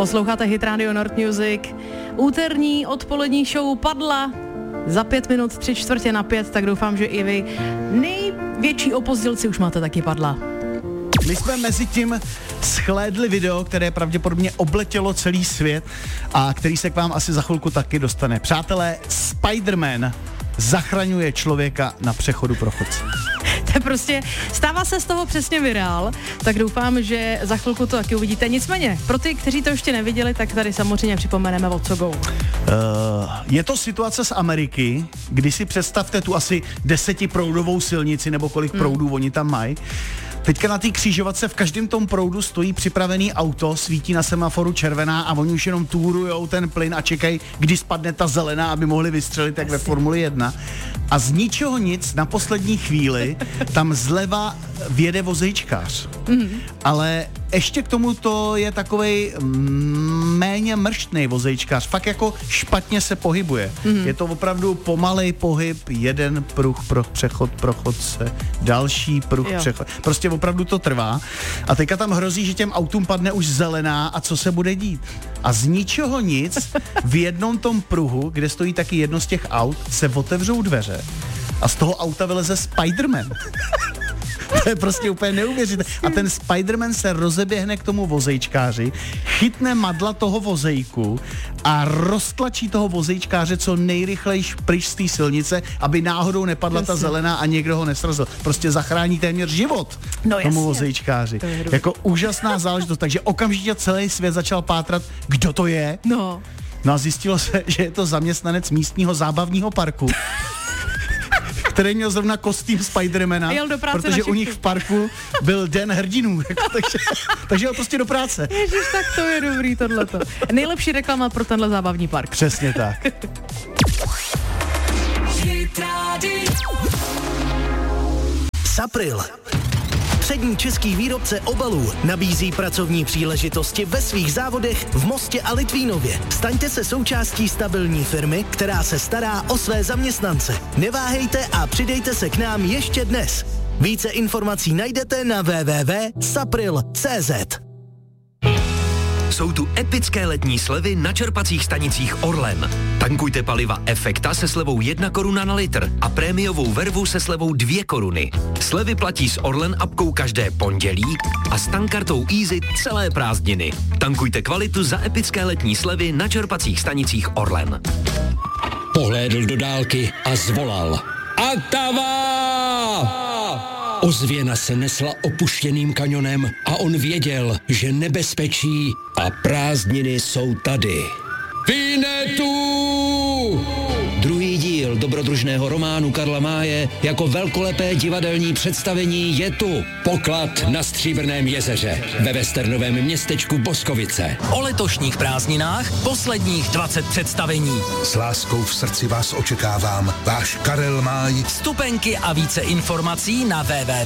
Posloucháte Hit Radio Nord Music. Úterní odpolední show padla za 5 minut 3/4 tak doufám, že i vy největší opozdělci už máte taky padla. My jsme mezi tím shlédli video, které pravděpodobně obletělo celý svět a který se k vám asi za chvilku taky dostane. Přátelé, Spider-Man zachraňuje člověka na přechodu pro chodce. To je prostě, stává se z toho přesně virál, tak doufám, že za chvilku to taky uvidíte. Nicméně, pro ty, kteří to ještě neviděli, tak tady samozřejmě připomeneme, o co go. Je to situace z Ameriky, kdy si představte tu asi 10proudovou silnici, nebo kolik proudů oni tam mají. Teďka na té křižovatce v každém tom proudu stojí připravený auto, svítí na semaforu červená a oni už jenom túrujou ten plyn a čekají, kdy spadne ta zelená, aby mohli vystřelit jak ve Formuli 1. A z ničeho nic na poslední chvíli tam zleva vjede vozejčkář. Ale ještě k tomu to je takovej méně mrštnej vozejčkář. Fakt jako špatně se pohybuje. Je to opravdu pomalej pohyb, jeden pruh pro přechod pro chodce, další pruh přechod. Prostě opravdu to trvá. A teďka tam hrozí, že těm autům padne už zelená a co se bude dít. A z ničeho nic v jednom tom pruhu, kde stojí taky jedno z těch aut, se otevřou dveře a z toho auta vyleze Spider-Man. To je prostě úplně neuvěřitelné. A ten Spider-Man se rozeběhne k tomu vozejčkáři, chytne madla toho vozejku a roztlačí toho vozejčkáře co nejrychleji pryč z té silnice, aby náhodou nepadla ta zelená a někdo ho nesrazil. Prostě zachrání téměř život tomu vozejčkáři. Jako úžasná záležitost. Takže okamžitě celý svět začal pátrat, kdo to je. No a zjistilo se, že je to zaměstnanec místního zábavního parku, který měl zrovna kostým Spidermana, protože u nich v parku byl Den hrdinů, takže jel prostě do práce. Ježiš, tak to je dobrý tohleto. Nejlepší reklama pro tenhle zábavní park. Přesně tak. Sapril. Přední český výrobce obalů nabízí pracovní příležitosti ve svých závodech v Mostě a Litvínově. Staňte se součástí stabilní firmy, která se stará o své zaměstnance. Neváhejte a přidejte se k nám ještě dnes. Více informací najdete na www.sapril.cz. Jsou tu epické letní slevy na čerpacích stanicích Orlen. Tankujte paliva Efekta se slevou 1 koruna na litr a prémiovou vervu se slevou 2 koruny. Slevy platí s Orlen apkou každé pondělí a s tankkartou Easy celé prázdniny. Tankujte kvalitu za epické letní slevy na čerpacích stanicích Orlen. Pohlédl do dálky a zvolal. Atava! Ozvěna se nesla opuštěným kanionem a on věděl, že nebezpečí a prázdniny jsou tady. Vinetu! Druhý díl dobrodružného románu Karla Máje jako velkolepé divadelní představení je tu. Poklad na Stříbrném jezeře ve westernovém městečku Boskovice. O letošních prázdninách posledních 20 představení. S láskou v srdci vás očekávám. Váš Karel Máj. Vstupenky a více informací na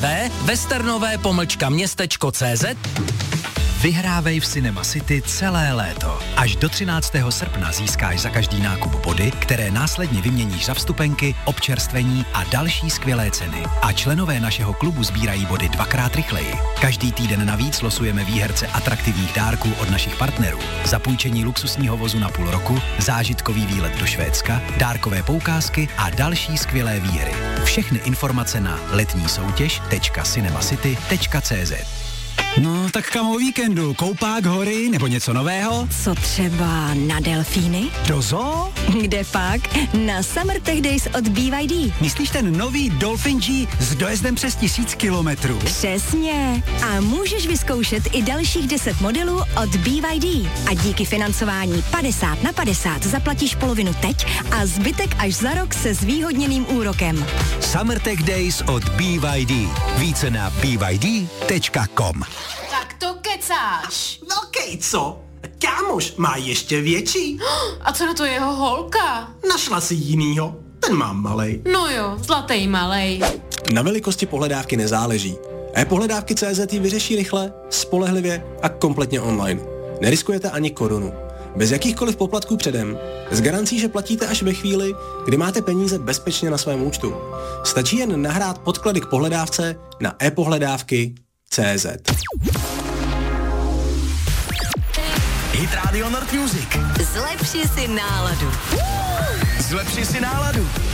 www.westernové-městečko.cz. Vyhrávej v Cinema City celé léto. Až do 13. srpna získáš za každý nákup body, které následně vyměníš za vstupenky, občerstvení a další skvělé ceny. A členové našeho klubu sbírají body 2x rychleji. Každý týden navíc losujeme výherce atraktivních dárků od našich partnerů. Zapůjčení luxusního vozu na půl roku, zážitkový výlet do Švédska, dárkové poukázky a další skvělé výhry. Všechny informace na letnísoutěž.cinemacity.cz. No, tak kam o víkendu? Koupák, hory nebo něco nového? Co třeba na delfíny? Do zoo? Kde pak? Na Summer Tech Days od BYD. Myslíš ten nový Dolphin G s dojezdem přes 1000 kilometrů? Přesně. A můžeš vyzkoušet i dalších 10 modelů od BYD. A díky financování 50/50 zaplatíš polovinu teď a zbytek až za rok se zvýhodněným úrokem. Summer Tech Days od BYD. Více na byd.com. Tak to kecáš. No co? Kámoš má ještě větší. A co na to jeho holka? Našla si jinýho. Ten má malej. No jo, zlatý malej. Na velikosti pohledávky nezáleží. E-pohledávky.cz ji vyřeší rychle, spolehlivě a kompletně online. Neriskujete ani korunu. Bez jakýchkoliv poplatků předem. S garancí, že platíte až ve chvíli, kdy máte peníze bezpečně na svém účtu. Stačí jen nahrát podklady k pohledávce na e-pohledávky.cz. Hit Radio Nord Music. Zlepši si náladu. Zlepši si náladu.